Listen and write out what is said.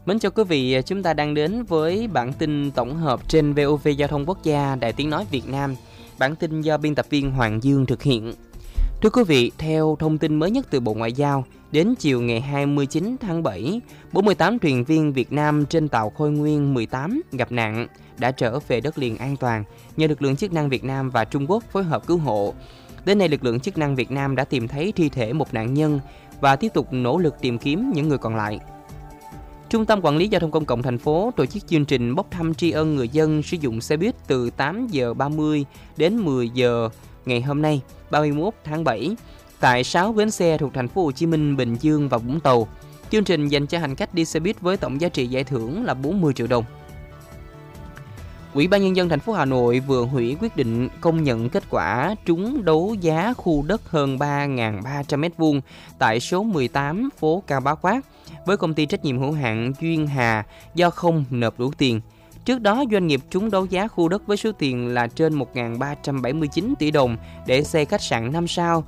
Mến chào quý vị, chúng ta đang đến với bản tin tổng hợp trên VOV Giao thông Quốc gia, Đài Tiếng Nói Việt Nam. Bản tin do biên tập viên Hoàng Dương thực hiện. Thưa quý vị, theo thông tin mới nhất từ Bộ Ngoại giao, đến chiều ngày 29 tháng 7, 48 thuyền viên Việt Nam trên tàu Khôi Nguyên 18 gặp nạn đã trở về đất liền an toàn nhờ lực lượng chức năng Việt Nam và Trung Quốc phối hợp cứu hộ. Đến nay, lực lượng chức năng Việt Nam đã tìm thấy thi thể một nạn nhân và tiếp tục nỗ lực tìm kiếm những người còn lại. Trung tâm Quản lý Giao thông Công cộng thành phố tổ chức chương trình bốc thăm tri ân người dân sử dụng xe buýt từ 8 giờ 30 đến 10 giờ ngày hôm nay, 31 tháng 7, tại 6 bến xe thuộc thành phố Hồ Chí Minh, Bình Dương và Vũng Tàu. Chương trình dành cho hành khách đi xe buýt với tổng giá trị giải thưởng là 40 triệu đồng. Ủy ban Nhân dân thành phố Hà Nội vừa hủy quyết định công nhận kết quả trúng đấu giá khu đất hơn 3.300 m2 tại số 18 phố Cao Bá Quát với công ty trách nhiệm hữu hạn Duyên Hà do không nộp đủ tiền. Trước đó, doanh nghiệp trúng đấu giá khu đất với số tiền là trên 1.379 tỷ đồng để xây khách sạn 5 sao